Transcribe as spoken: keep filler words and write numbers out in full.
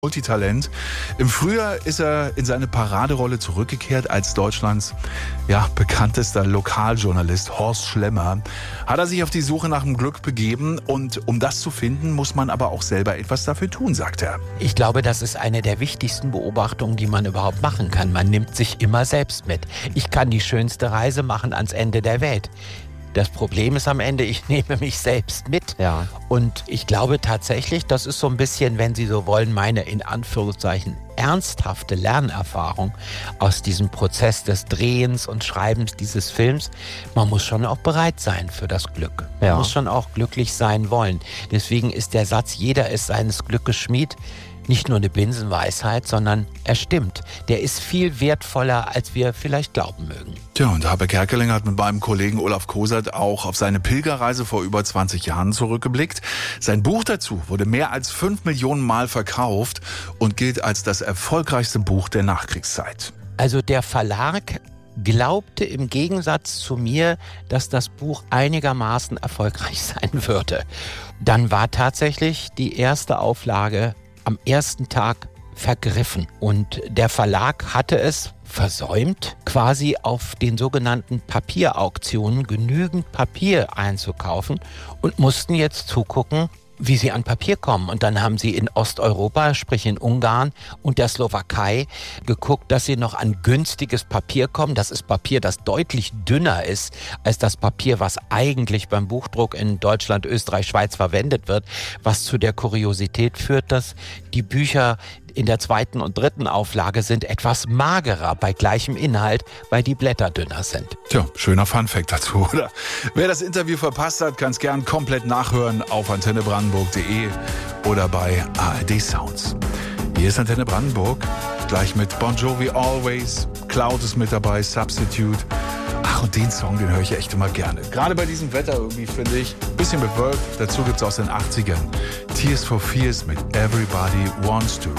Multitalent. Im Frühjahr ist er in seine Paraderolle zurückgekehrt als Deutschlands ja, bekanntester Lokaljournalist Horst Schlemmer. Hat er sich auf die Suche nach dem Glück begeben und um das zu finden, muss man aber auch selber etwas dafür tun, sagt er. Ich glaube, das ist eine der wichtigsten Beobachtungen, die man überhaupt machen kann. Man nimmt sich immer selbst mit. Ich kann die schönste Reise machen ans Ende der Welt. Das Problem ist am Ende, ich nehme mich selbst mit. Ja. Und ich glaube tatsächlich, das ist so ein bisschen, wenn Sie so wollen, meine in Anführungszeichen ernsthafte Lernerfahrung aus diesem Prozess des Drehens und Schreibens dieses Films. Man muss schon auch bereit sein für das Glück. Man Ja. muss schon auch glücklich sein wollen. Deswegen ist der Satz, jeder ist seines Glückes Schmied, nicht nur eine Binsenweisheit, sondern er stimmt. Der ist viel wertvoller, als wir vielleicht glauben mögen. Tja, und Habe Kerkeling hat mit meinem Kollegen Olaf Kosert auch auf seine Pilgerreise vor über zwanzig Jahren zurückgeblickt. Sein Buch dazu wurde mehr als fünf Millionen Mal verkauft und gilt als das erfolgreichste Buch der Nachkriegszeit. Also der Verlag glaubte im Gegensatz zu mir, dass das Buch einigermaßen erfolgreich sein würde. Dann war tatsächlich die erste Auflage am ersten Tag vergriffen. Und der Verlag hatte es versäumt, quasi auf den sogenannten Papierauktionen genügend Papier einzukaufen und mussten jetzt zugucken, wie sie an Papier kommen. Und dann haben sie in Osteuropa, sprich in Ungarn und der Slowakei, geguckt, dass sie noch an günstiges Papier kommen. Das ist Papier, das deutlich dünner ist als das Papier, was eigentlich beim Buchdruck in Deutschland, Österreich, Schweiz verwendet wird, was zu der Kuriosität führt, dass die Bücher in der zweiten und dritten Auflage sind etwas magerer bei gleichem Inhalt, weil die Blätter dünner sind. Tja, schöner Funfact dazu, oder? Wer das Interview verpasst hat, kann es gern komplett nachhören auf antenne brandenburg punkt de oder bei A R D Sounds. Hier ist Antenne Brandenburg, gleich mit Bon Jovi Always, Cloud ist mit dabei, Substitute. Ach, und den Song, den höre ich echt immer gerne. Gerade bei diesem Wetter irgendwie, finde ich. Bisschen bewölkt, dazu gibt's aus den achtzigern Tears for Fears mit Everybody Wants to.